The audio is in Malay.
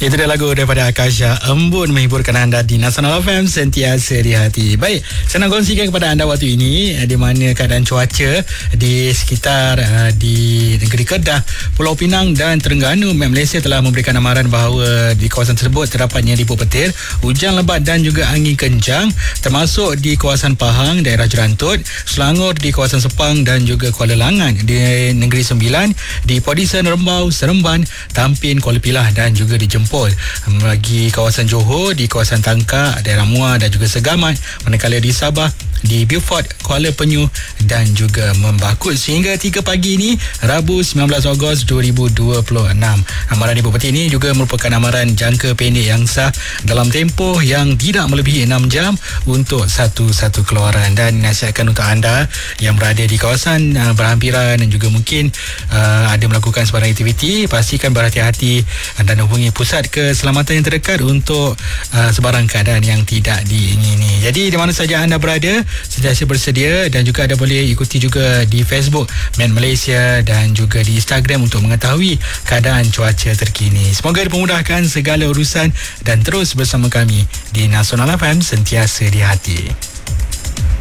Itu dia lagu daripada Akasha, Embun, menghiburkan anda di Nasional FM, sentiasa di hati. Baik, saya nak kongsikan kepada anda waktu ini di mana keadaan cuaca di sekitar di negeri Kedah, Pulau Pinang dan Terengganu. Met Malaysia telah memberikan amaran bahawa di kawasan tersebut terdapatnya ribut petir, hujan lebat dan juga angin kencang, termasuk di kawasan Pahang, daerah Jerantut, Selangor, di kawasan Sepang dan juga Kuala Langat, di Negeri Sembilan, di Podisan, Rembau, Seremban, Tampin, Kuala Pilah dan juga di Jempol. Bagi kawasan Johor, di kawasan Tangkak, daerah Muar dan juga Segamat, manakala di Sabah, di Beaufort, Kuala Penyu dan juga Membakut. Sehingga 3 pagi ini, Rabu 19 Ogos 2026. Amaran ribut petir ini juga merupakan amaran jangka pendek yang sah dalam tempoh yang tidak melebihi 6 jam untuk satu keluaran. Dan nasihatkan untuk anda yang berada di kawasan berhampiran dan juga mungkin ada melakukan sebarang aktiviti, pastikan berhati-hati dan hubungi pusat keselamatan yang terdekat untuk sebarang keadaan yang tidak diingini. Jadi di mana saja anda berada, sentiasa bersedia, dan juga anda boleh ikuti juga di Facebook Met Malaysia dan juga di Instagram untuk mengetahui keadaan cuaca terkini. Semoga dipermudahkan segala urusan dan terus bersama kami di Nasional FM, sentiasa di hati.